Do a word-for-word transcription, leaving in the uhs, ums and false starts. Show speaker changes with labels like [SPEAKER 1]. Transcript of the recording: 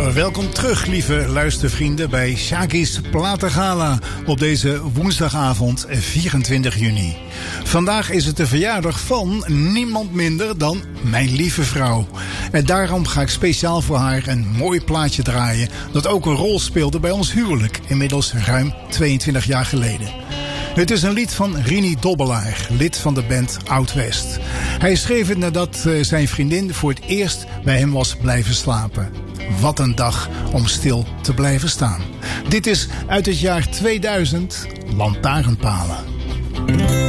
[SPEAKER 1] Welkom terug, lieve luistervrienden, bij Shaki's Platengala op deze woensdagavond vierentwintig juni. Vandaag is het de verjaardag van niemand minder dan mijn lieve vrouw. En daarom ga ik speciaal voor haar een mooi plaatje draaien dat ook een rol speelde bij ons huwelijk, inmiddels ruim tweeëntwintig jaar geleden. Het is een lied van Rini Dobbelaar, lid van de band Oud-West. Hij schreef het nadat zijn vriendin voor het eerst bij hem was blijven slapen. Wat een dag om stil te blijven staan. Dit is uit het jaar tweeduizend, Lantaarnpalen.